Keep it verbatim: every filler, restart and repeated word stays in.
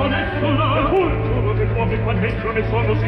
nessuna. Pur giuro dell'uomo e qual leggio ne sono